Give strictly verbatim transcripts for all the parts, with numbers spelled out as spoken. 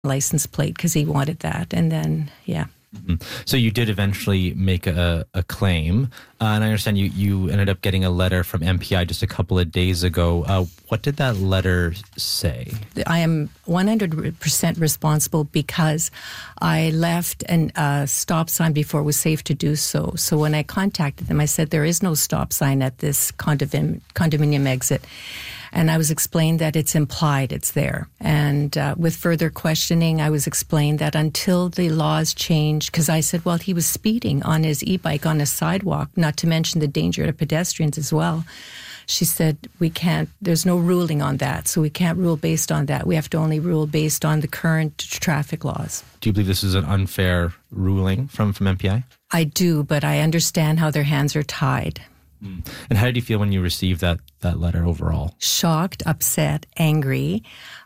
license plate because he wanted that. And then, yeah. Mm-hmm. So you did eventually make a, a claim, uh, and I understand you, you ended up getting a letter from M P I just a couple of days ago. Uh, what did that letter say? I am one hundred percent responsible because I left a uh, stop sign before it was safe to do so. So when I contacted them, I said there is no stop sign at this condominium, condominium exit. And I was explained that it's implied, it's there. And uh, with further questioning, I was explained that until the laws change, because I said, well, he was speeding on his e-bike on a sidewalk, not to mention the danger to pedestrians as well. She said, we can't, there's no ruling on that, so we can't rule based on that. We have to only rule based on the current traffic laws. Do you believe this is an unfair ruling from, from M P I? I do, but I understand how their hands are tied. And how did you feel when you received that, that letter overall? Shocked, upset, angry.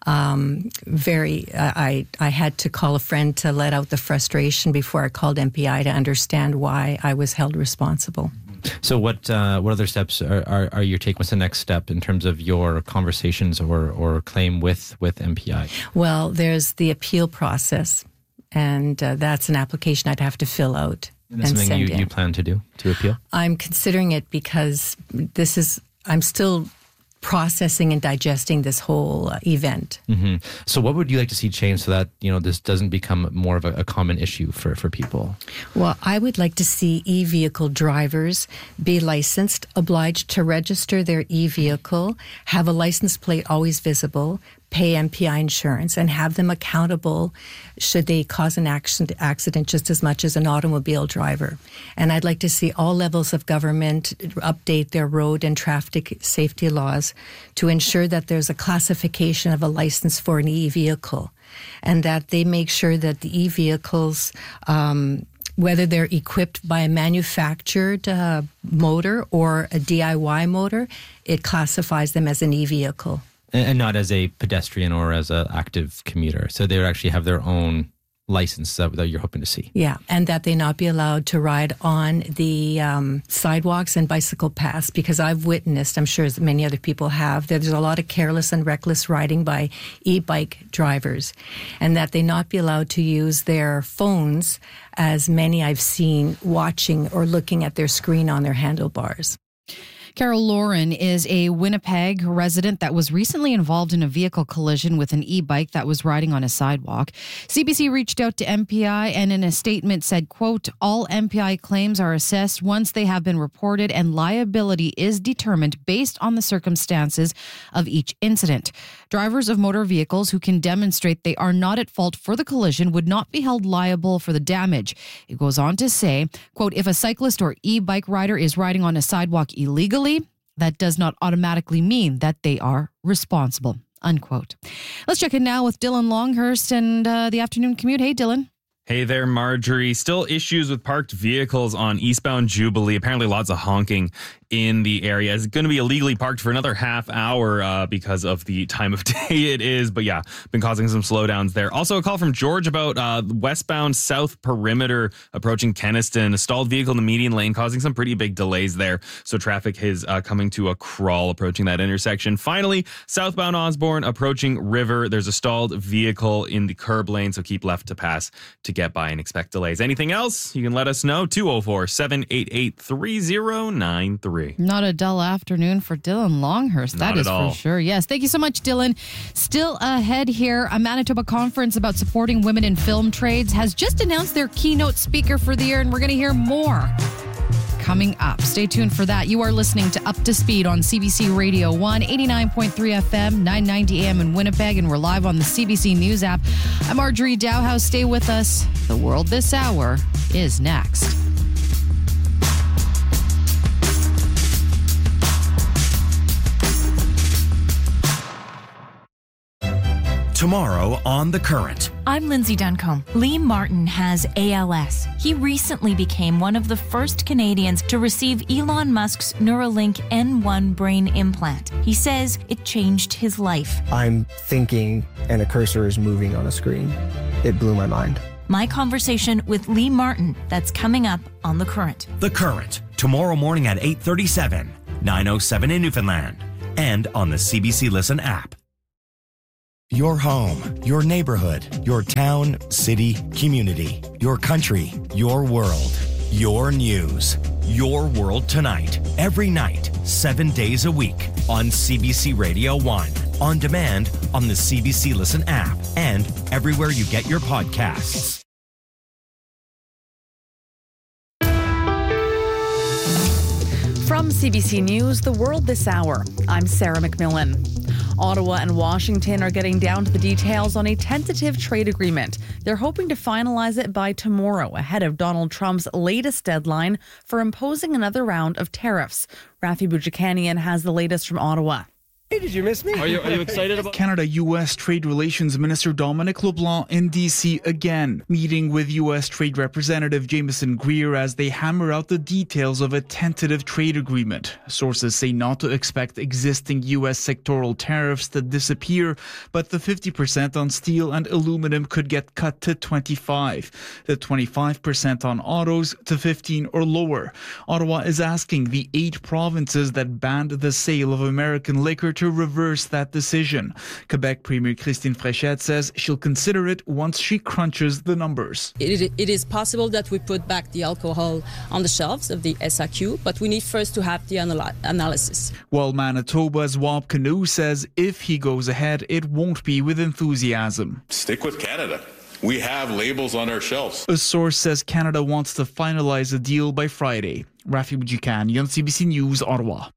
Um, very. Uh, I I had to call a friend to let out the frustration before I called M P I to understand why I was held responsible. So what uh, what other steps are, are, are you taking? What's the next step in terms of your conversations or, or claim with, with M P I? Well, there's the appeal process, and uh, that's an application I'd have to fill out. And that's and something you, in. you plan to do, to appeal? I'm considering it because this is, I'm still processing and digesting this whole uh, event. Mm-hmm. So what would you like to see change so that, you know, this doesn't become more of a, a common issue for, for people? Well, I would like to see e-vehicle drivers be licensed, obliged to register their e-vehicle, have a license plate always visible, pay M P I insurance, and have them accountable should they cause an accident just as much as an automobile driver. And I'd like to see all levels of government update their road and traffic safety laws to ensure that there's a classification of a license for an e-vehicle, and that they make sure that the e-vehicles, um, whether they're equipped by a manufactured uh, motor or a D I Y motor, it classifies them as an e-vehicle. And not as a pedestrian or as an active commuter. So they would actually have their own license that, that you're hoping to see. Yeah, and that they not be allowed to ride on the um, sidewalks and bicycle paths, because I've witnessed, I'm sure as many other people have, that there's a lot of careless and reckless riding by e-bike drivers, and that they not be allowed to use their phones, as many I've seen watching or looking at their screen on their handlebars. Carol Lauren is a Winnipeg resident that was recently involved in a vehicle collision with an e-bike that was riding on a sidewalk. C B C reached out to M P I and in a statement said, quote, all M P I claims are assessed once they have been reported and liability is determined based on the circumstances of each incident. Drivers of motor vehicles who can demonstrate they are not at fault for the collision would not be held liable for the damage. It goes on to say, quote, if a cyclist or e-bike rider is riding on a sidewalk illegally, that does not automatically mean that they are responsible, unquote. Let's check in now with Dylan Longhurst and uh, the afternoon commute. Hey, Dylan. Hey there, Marjorie. Still issues with parked vehicles on eastbound Jubilee. Apparently lots of honking in the area. It's going to be illegally parked for another half hour uh, because of the time of day it is. But yeah, been causing some slowdowns there. Also a call from George about uh, westbound south perimeter approaching Kenniston. A stalled vehicle in the median lane causing some pretty big delays there. So traffic is uh, coming to a crawl approaching that intersection. Finally, southbound Osborne approaching River. There's a stalled vehicle in the curb lane, so keep left to pass to get by and expect delays. Anything else? You can let us know. two oh four, seven eight eight, three oh nine three. Not a dull afternoon for Dylan Longhurst. That Not is at all. for sure. Yes. Thank you so much, Dylan. Still ahead here, a Manitoba conference about supporting women in film trades has just announced their keynote speaker for the year, and we're going to hear more coming up. Stay tuned for that. You are listening to Up to Speed on C B C Radio one, eighty-nine point three F M, nine ninety A M in Winnipeg, and we're live on the C B C News app. I'm Marjorie Dowhouse. Stay with us. The World This Hour is next. Tomorrow on The Current. I'm Lindsay Duncombe. Lee Martin has A L S. He recently became one of the first Canadians to receive Elon Musk's Neuralink N one brain implant. He says it changed his life. I'm thinking and a cursor is moving on a screen. It blew my mind. My conversation with Lee Martin, that's coming up on The Current. The Current, tomorrow morning at eight thirty-seven, nine oh seven in Newfoundland, and on the C B C Listen app. Your home, your neighborhood, your town, city, community, your country, your world, your news. Your World Tonight, every night, seven days a week on C B C Radio one, on demand on the C B C Listen app, and everywhere you get your podcasts. From C B C News, The World This Hour, I'm Sarah McMillan. Ottawa and Washington are getting down to the details on a tentative trade agreement. They're hoping to finalize it by tomorrow, ahead of Donald Trump's latest deadline for imposing another round of tariffs. Rafi Boudjikanian has the latest from Ottawa. Hey, did you miss me? Are you, are you excited about Canada U S Trade Relations Minister Dominic LeBlanc in D C again, meeting with U S Trade Representative Jameson Greer as they hammer out the details of a tentative trade agreement. Sources say not to expect existing U S sectoral tariffs to disappear, but the fifty percent on steel and aluminum could get cut to twenty-five, the twenty-five percent on autos to fifteen or lower. Ottawa is asking the eight provinces that banned the sale of American liquor to reverse that decision. Quebec Premier Christine Fréchette says she'll consider it once she crunches the numbers. It, it is possible that we put back the alcohol on the shelves of the S A Q, but we need first to have the anal- analysis. While Manitoba's Wab Canoe says if he goes ahead, it won't be with enthusiasm. Stick with Canada. We have labels on our shelves. A source says Canada wants to finalize a deal by Friday. Rafi Boudjikanian, C B C News, Ottawa.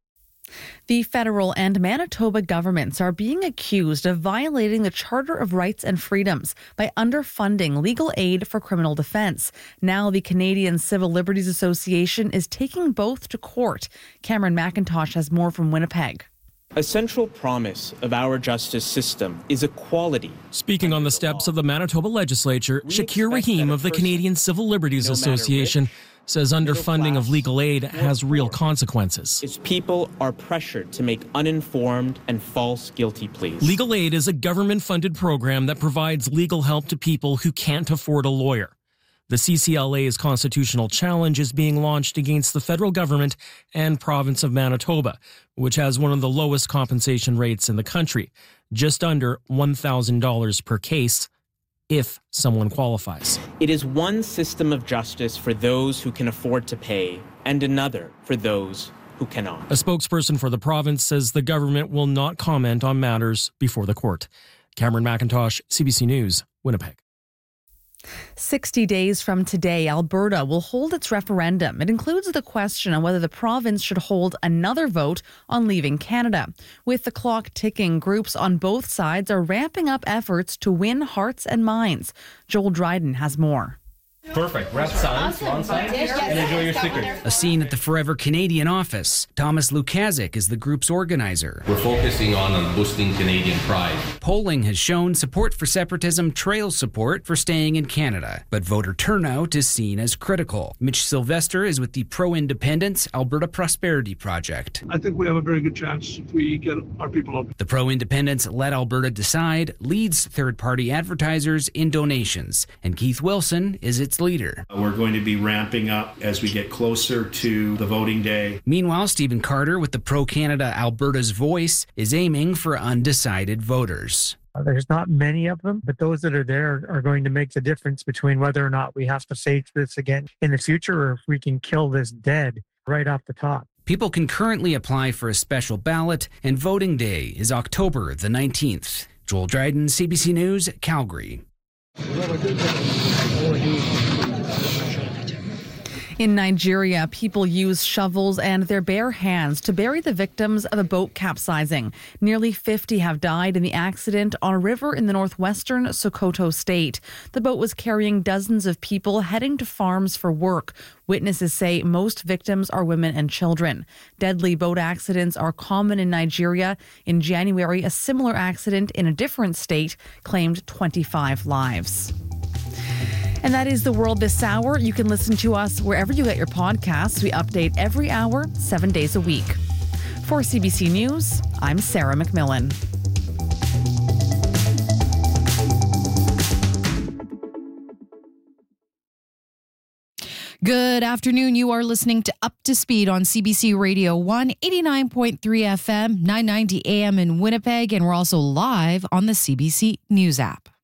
The federal and Manitoba governments are being accused of violating the Charter of Rights and Freedoms by underfunding legal aid for criminal defense. Now the Canadian Civil Liberties Association is taking both to court. Cameron McIntosh has more from Winnipeg. A central promise of our justice system is equality. Speaking on the steps of the Manitoba legislature, Shakir Rahim of the Canadian Civil Liberties Association says underfunding of legal aid has real consequences. Its people are pressured to make uninformed and false guilty pleas. Legal aid is a government-funded program that provides legal help to people who can't afford a lawyer. The C C L A's constitutional challenge is being launched against the federal government and province of Manitoba, which has one of the lowest compensation rates in the country, just under one thousand dollars per case, if someone qualifies. It is one system of justice for those who can afford to pay and another for those who cannot. A spokesperson for the province says the government will not comment on matters before the court. Cameron McIntosh, C B C News, Winnipeg. sixty days from today, Alberta will hold its referendum. It includes the question on whether the province should hold another vote on leaving Canada. With the clock ticking, groups on both sides are ramping up efforts to win hearts and minds. Joel Dryden has more. Perfect. Wrap signs, lawn signs, and enjoy your stickers. A scene at the Forever Canadian office. Thomas Lukazik is the group's organizer. We're focusing on boosting Canadian pride. Polling has shown support for separatism trails support for staying in Canada, but voter turnout is seen as critical. Mitch Sylvester is with the Pro-Independence Alberta Prosperity Project. I think we have a very good chance if we get our people up. The Pro-Independence Let Alberta Decide leads third-party advertisers in donations, and Keith Wilson is its leader. We're going to be ramping up as we get closer to the voting day. Meanwhile, Stephen Carter with the Pro-Canada Alberta's Voice is aiming for undecided voters. There's not many of them, but those that are there are going to make the difference between whether or not we have to face this again in the future or if we can kill this dead right off the top. People can currently apply for a special ballot, and voting day is October the nineteenth. Joel Dryden, C B C News, Calgary. In Nigeria, people use shovels and their bare hands to bury the victims of a boat capsizing. Nearly fifty have died in the accident on a river in the northwestern Sokoto state. The boat was carrying dozens of people heading to farms for work. Witnesses say most victims are women and children. Deadly boat accidents are common in Nigeria. In January, a similar accident in a different state claimed twenty-five lives. And that is The World This Hour. You can listen to us wherever you get your podcasts. We update every hour, seven days a week. For C B C News, I'm Sarah McMillan. Good afternoon. You are listening to Up to Speed on C B C Radio one, eighty-nine point three F M, nine ninety A M in Winnipeg, and we're also live on the C B C News app.